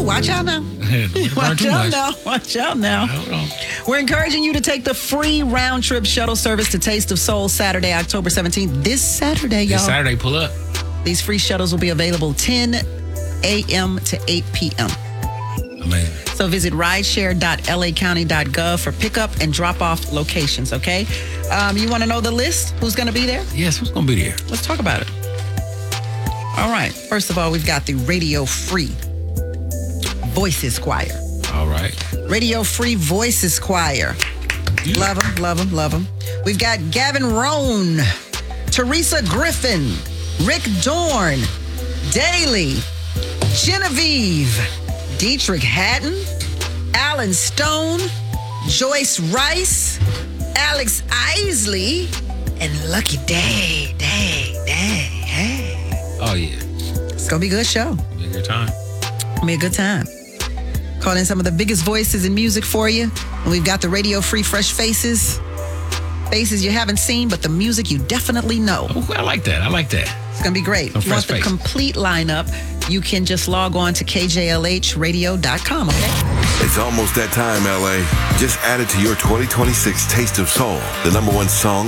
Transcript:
watch out now. Watch out now. Watch out now. Hold on. We're encouraging you to take the free round-trip shuttle service to Taste of Soul Saturday, October 17th. This Saturday, y'all. This Saturday, pull up. These free shuttles will be available 10 a.m. to 8 p.m. Amazing. So visit rideshare.lacounty.gov for pickup and drop-off locations, okay? You want to know the list? Who's going to be there? Yes, who's going to be there? Let's talk about it. All right. First of all, we've got the Radio Free Voices Choir. All right. Radio Free Voices Choir. Yeah. Love them, love them, love them. We've got Gavin Roan, Teresa Griffin, Rick Dorn, Daly, Genevieve, Dietrich Hatton, Alan Stone, Joyce Rice, Alex Isley, and Lucky Day. Oh, yeah. It's going to be a good show. Be a good time. Be a good time. Call in some of the biggest voices in music for you. And we've got the Radio Free Fresh Faces. Faces you haven't seen, but the music you definitely know. Oh, I like that. I like that. It's going to be great. Some If you want fresh the faces. complete lineup, you can just log on to kjlhradio.com, okay? It's almost that time, LA. Just add it to your 2026 Taste of Soul, the #1 song